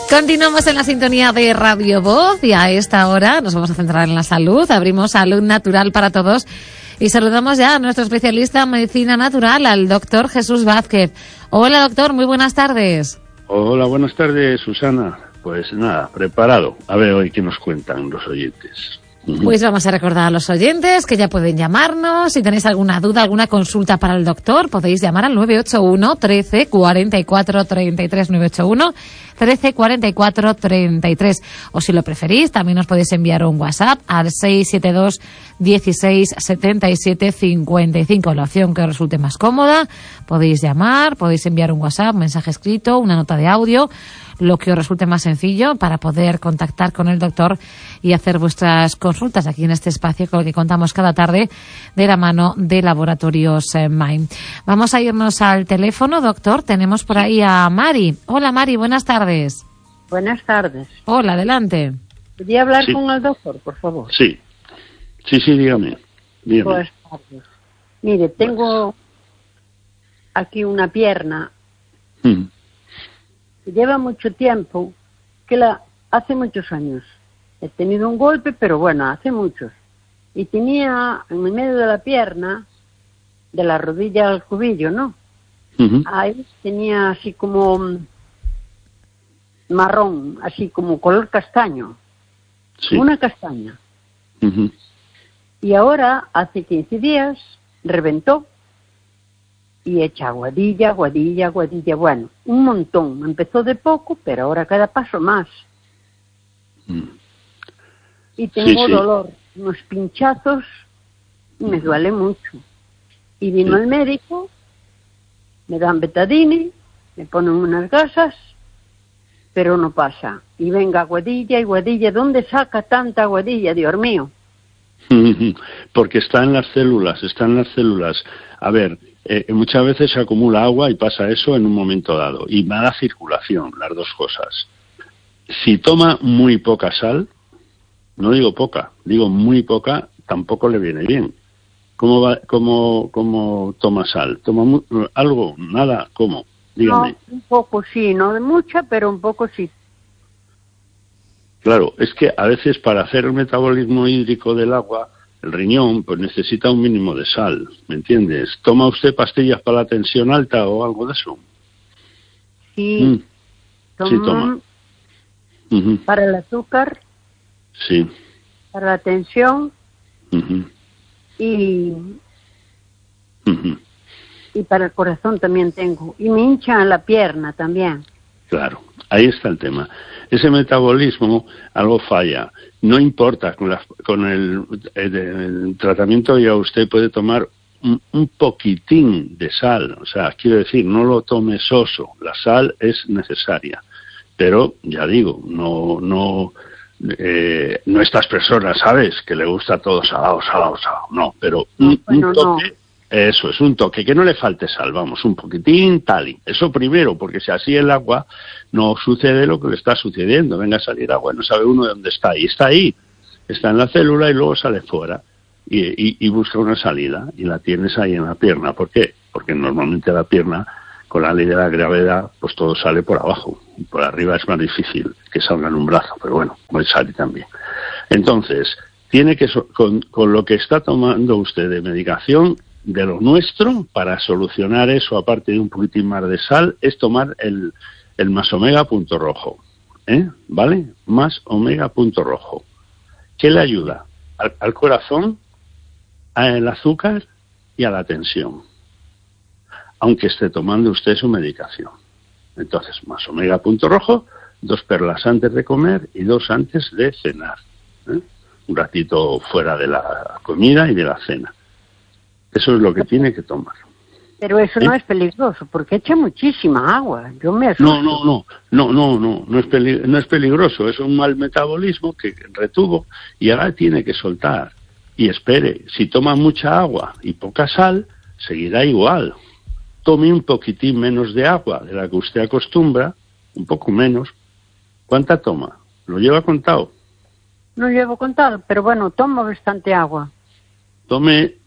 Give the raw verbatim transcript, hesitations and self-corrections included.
Continuamos en la sintonía de Radio Voz y a esta hora nos vamos a centrar en la salud. Abrimos Salud Natural para Todos y saludamos ya a nuestro especialista en medicina natural, al doctor Jesús Vázquez. Hola, doctor, muy buenas tardes. Hola, buenas tardes, Susana. Pues nada, preparado. A ver hoy qué nos cuentan los oyentes. Pues vamos a recordar a los oyentes que ya pueden llamarnos. Si tenéis alguna duda, alguna consulta para el doctor, podéis llamar al nueve ocho uno, trece, cuarenta y cuatro, treinta y tres, nueve ocho uno, trece, cuarenta y cuatro, treinta y tres. O si lo preferís, también os podéis enviar un WhatsApp al seis siete dos, dieciséis, setenta y siete, cincuenta y cinco. La opción que os resulte más cómoda, podéis llamar, podéis enviar un WhatsApp, un mensaje escrito, una nota de audio, lo que os resulte más sencillo para poder contactar con el doctor y hacer vuestras consultas aquí en este espacio con el que contamos cada tarde de la mano de Laboratorios eh, Mind. Vamos a irnos al teléfono, doctor. Tenemos por ahí a Mari. Hola, Mari, buenas tardes. Buenas tardes. Hola, adelante. ¿Quería hablar Sí. con el doctor, por favor? Sí, sí, sí, dígame. dígame. Buenas tardes. Mire, tengo aquí una pierna Mm. que lleva mucho tiempo, que la hace muchos años. He tenido un golpe, pero bueno, hace muchos. Y tenía en el medio de la pierna, de la rodilla al cubillo, ¿no? Ujú. Ahí tenía así como mm, marrón, así como color castaño, Sí. una castaña. Ujú. Y ahora, hace quince días, reventó y echa aguadilla, aguadilla, aguadilla. Bueno, un montón. Empezó de poco, pero ahora cada paso más. Mm. Y tengo Sí, sí. dolor, unos pinchazos, y me duele mucho. Y vino Sí. el médico, me dan betadine, me ponen unas gasas, pero no pasa. Y venga aguadilla, aguadilla. ¿Dónde saca tanta aguadilla, Dios mío? Porque está en las células, está en las células. A ver, eh, muchas veces se acumula agua y pasa eso en un momento dado. Y mala circulación, las dos cosas. Si toma muy poca sal, no digo poca, digo muy poca, tampoco le viene bien. ¿Cómo va, cómo, cómo toma sal? ¿Toma mu- algo? ¿Nada? ¿Cómo? Dígame. No, un poco sí, no de mucha, pero un poco sí. Claro, es que a veces para hacer el metabolismo hídrico del agua, el riñón pues necesita un mínimo de sal, ¿me entiendes? ¿Toma usted pastillas para la tensión alta o algo de eso? Sí, Mm, tomo sí, toma. Ujú. para el azúcar, Sí. para la tensión Ujú. y, Ujú. y para el corazón también tengo. Y me hincha en la pierna también. Claro, ahí está el tema. Ese metabolismo, algo falla. No importa, con, la- con el, el- el tratamiento ya usted puede tomar un, un poquitín de sal. O sea, quiero decir, no lo tome soso. La sal es necesaria. Pero, ya digo, no no eh, no estas personas, ¿sabes? Que le gusta todo salado, salado, salado. No, pero un, No, bueno, un toque... Eso es, un toque, que no le falte sal, vamos, un poquitín, tal y. Eso primero, porque si así el agua no sucede lo que le está sucediendo. Venga a salir agua, no sabe uno de dónde está. Y está ahí, está en la célula y luego sale fuera y, y, y busca una salida y la tienes ahí en la pierna. ¿Por qué? Porque normalmente la pierna, con la ley de la gravedad, pues todo sale por abajo. Y por arriba es más difícil que salga en un brazo, pero bueno, puede salir también. Entonces, tiene que, so- con, con lo que está tomando usted de medicación, de lo nuestro, para solucionar eso, aparte de un poquitín más de sal, es tomar el, el más omega punto rojo. ¿Eh? ¿Vale? Más omega punto rojo. ¿Qué le ayuda? Al, al corazón, al azúcar y a la tensión. Aunque esté tomando usted su medicación. Entonces, más omega punto rojo, dos perlas antes de comer y dos antes de cenar. ¿Eh? Un ratito fuera de la comida y de la cena. Eso es lo que tiene que tomar. Pero eso ¿Eh? no es peligroso, porque echa muchísima agua. Yo me asusto. No, no, no, no, no, no, no es, peli- no es peligroso, es un mal metabolismo que retuvo y ahora tiene que soltar. Y espere, si toma mucha agua y poca sal, seguirá igual. Tome un poquitín menos de agua de la que usted acostumbra, un poco menos. ¿Cuánta toma? ¿Lo lleva contado? No llevo contado, pero bueno, tomo bastante agua. Tome